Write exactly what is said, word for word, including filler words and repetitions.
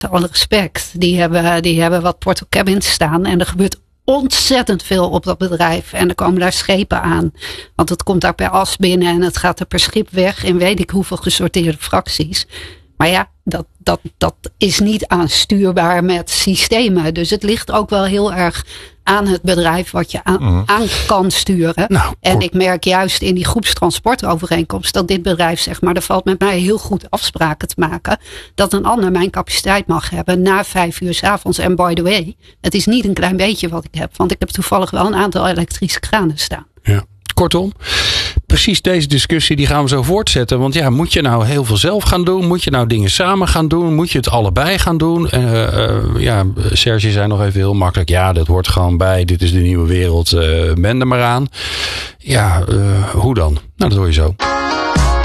alle respect. Die hebben, die hebben wat Portal Cabins staan. En er gebeurt ontzettend veel op dat bedrijf. En er komen daar schepen aan. Want het komt daar per as binnen. En het gaat er per schip weg. In weet ik hoeveel gesorteerde fracties. Maar ja, dat, dat, dat is niet aanstuurbaar met systemen. Dus het ligt ook wel heel erg aan het bedrijf wat je aan, mm. aan kan sturen. Nou, en ik merk juist in die groepstransportovereenkomst dat dit bedrijf, zeg maar, er valt met mij heel goed afspraken te maken. Dat een ander mijn capaciteit mag hebben na vijf uur 's avonds. En by the way, het is niet een klein beetje wat ik heb. Want ik heb toevallig wel een aantal elektrische kranen staan. Ja. Kortom, precies deze discussie die gaan we zo voortzetten. Want ja, moet je nou heel veel zelf gaan doen? Moet je nou dingen samen gaan doen? Moet je het allebei gaan doen? Uh, uh, ja, Serge zei nog even heel makkelijk. Ja, dat hoort gewoon bij. Dit is de nieuwe wereld. Uh, ben er maar aan. Ja, uh, hoe dan? Nou, dat hoor je zo.